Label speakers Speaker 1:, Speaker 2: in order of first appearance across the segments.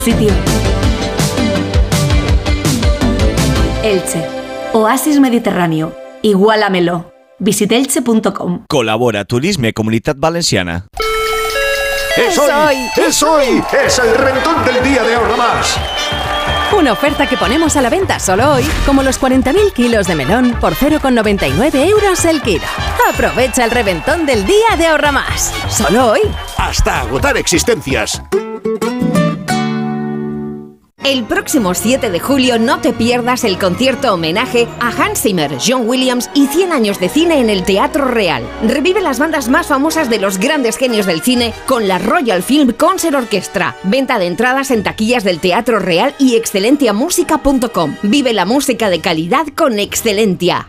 Speaker 1: Sitio. Elche. Oasis Mediterráneo. Igualamelo. Visitelche.com.
Speaker 2: Colabora Turisme Comunitat Valenciana.
Speaker 3: ¡Es hoy! ¡Es el reventón del día de Ahorra Más!
Speaker 4: Una oferta que ponemos a la venta solo hoy, como los 40.000 kilos de melón por 0,99 euros el kilo. Aprovecha el reventón del día de Ahorra Más. Solo hoy.
Speaker 3: Hasta agotar existencias.
Speaker 4: El próximo 7 de julio no te pierdas el concierto homenaje a Hans Zimmer, John Williams y 100 años de cine en el Teatro Real. Revive las bandas más famosas de los grandes genios del cine con la Royal Film Concert Orchestra. Venta de entradas en taquillas del Teatro Real y excelentiamusica.com. Vive la música de calidad con Excelentia.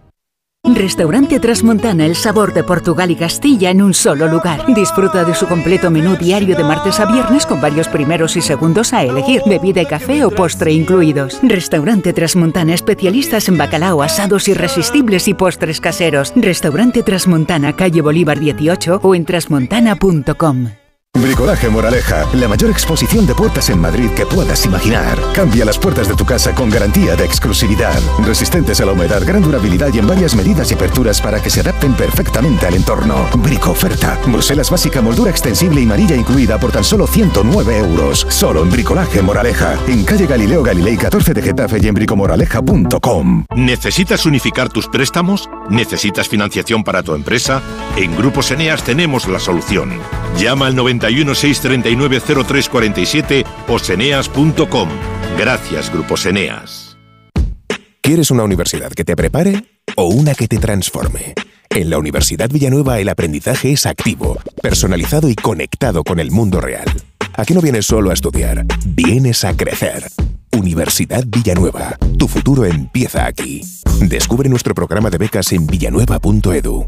Speaker 5: Restaurante Trasmontana, el sabor de Portugal y Castilla en un solo lugar. Disfruta de su completo menú diario de martes a viernes con varios primeros y segundos a elegir, bebida y café o postre incluidos. Restaurante Trasmontana, especialistas en bacalao, asados irresistibles y postres caseros. Restaurante Trasmontana, calle Bolívar 18 o en trasmontana.com.
Speaker 6: Bricolaje Moraleja, la mayor exposición de puertas en Madrid que puedas imaginar. Cambia las puertas de tu casa con garantía de exclusividad. Resistentes a la humedad, gran durabilidad y en varias medidas y aperturas para que se adapten perfectamente al entorno. Bricoferta. Bruselas básica, moldura extensible y manilla incluida por tan solo 109 euros. Solo en Bricolaje Moraleja. En calle Galileo Galilei 14 de Getafe y en bricomoraleja.com.
Speaker 7: ¿Necesitas unificar tus préstamos? ¿Necesitas financiación para tu empresa? En Grupos Eneas tenemos la solución. Llama al 91 639 0347 o seneas.com. Gracias, Grupos Eneas.
Speaker 8: ¿Quieres una universidad que te prepare o una que te transforme? En la Universidad Villanueva el aprendizaje es activo, personalizado y conectado con el mundo real. Aquí no vienes solo a estudiar, vienes a crecer. Universidad Villanueva. Tu futuro empieza aquí. Descubre nuestro programa de becas en villanueva.edu.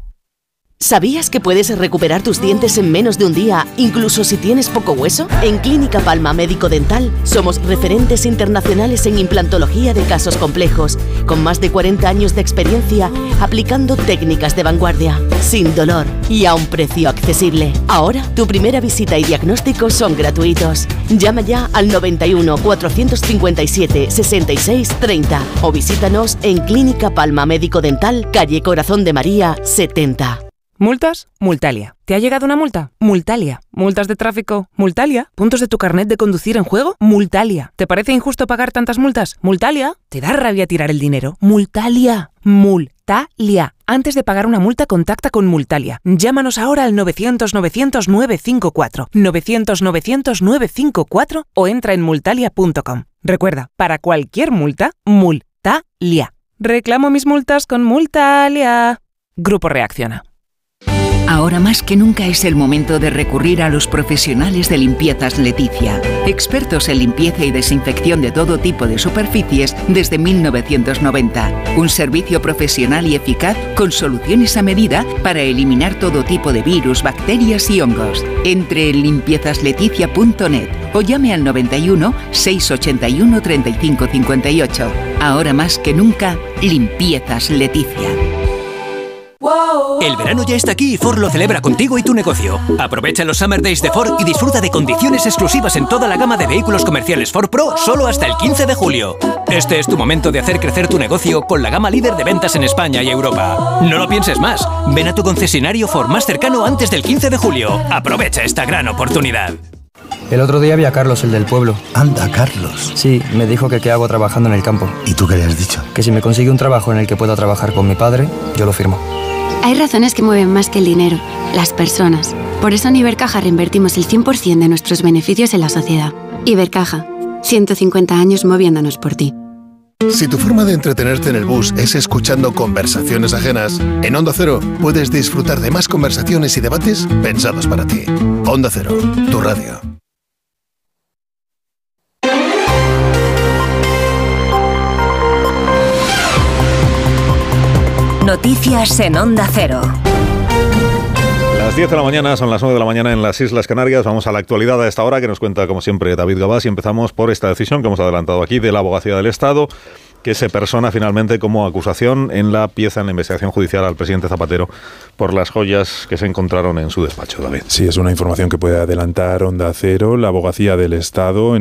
Speaker 9: ¿Sabías que puedes recuperar tus dientes en menos de un día, incluso si tienes poco hueso? En Clínica Palma Médico Dental somos referentes internacionales en implantología de casos complejos, con más de 40 años de experiencia aplicando técnicas de vanguardia, sin dolor y a un precio accesible. Ahora, tu primera visita y diagnóstico son gratuitos. Llama ya al 91 457 66 30 o visítanos en Clínica Palma Médico Dental, calle Corazón de María 70.
Speaker 10: ¿Multas? Multalia. ¿Te ha llegado una multa? Multalia. ¿Multas de tráfico? Multalia. ¿Puntos de tu carnet de conducir en juego? Multalia. ¿Te parece injusto pagar tantas multas? Multalia. ¿Te da rabia tirar el dinero? Multalia. Multalia. Antes de pagar una multa, contacta con Multalia. Llámanos ahora al 900-900-954. 900-900-954 o entra en multalia.com. Recuerda, para cualquier multa, Multalia. Reclamo mis multas con Multalia. Grupo Reacciona.
Speaker 5: Ahora más que nunca es el momento de recurrir a los profesionales de Limpiezas Leticia, expertos en limpieza y desinfección de todo tipo de superficies desde 1990. Un servicio profesional y eficaz con soluciones a medida para eliminar todo tipo de virus, bacterias y hongos. Entre en limpiezasLeticia.net o llame al 91 681 35 58. Ahora más que nunca, Limpiezas Leticia.
Speaker 11: El verano ya está aquí y Ford lo celebra contigo y tu negocio. Aprovecha los Summer Days de Ford y disfruta de condiciones exclusivas en toda la gama de vehículos comerciales Ford Pro solo hasta el 15 de julio. Este es tu momento de hacer crecer tu negocio con la gama líder de ventas en España y Europa. No lo pienses más. Ven a tu concesionario Ford más cercano antes del 15 de julio. Aprovecha esta gran oportunidad.
Speaker 12: El otro día vi a Carlos, el del pueblo.
Speaker 13: Anda, Carlos.
Speaker 12: Sí, me dijo que qué hago trabajando en el campo.
Speaker 13: ¿Y tú qué le has dicho?
Speaker 12: Que si me consigue un trabajo en el que pueda trabajar con mi padre, yo lo firmo.
Speaker 14: Hay razones que mueven más que el dinero, las personas. Por eso en Ibercaja reinvertimos el 100% de nuestros beneficios en la sociedad. Ibercaja, 150 años moviéndonos por ti.
Speaker 15: Si tu forma de entretenerte en el bus es escuchando conversaciones ajenas, en Onda Cero puedes disfrutar de más conversaciones y debates pensados para ti. Onda Cero, tu radio.
Speaker 4: Noticias en Onda Cero.
Speaker 16: Las 10 de la mañana, son las 9 de la mañana en las Islas Canarias. Vamos a la actualidad a esta hora que nos cuenta, como siempre, David Gabás. Y empezamos por esta decisión que hemos adelantado aquí de la Abogacía del Estado, que se persona finalmente como acusación en la investigación judicial al presidente Zapatero por las joyas que se encontraron en su despacho. David.
Speaker 17: Sí, es una información que puede adelantar Onda Cero. La Abogacía del Estado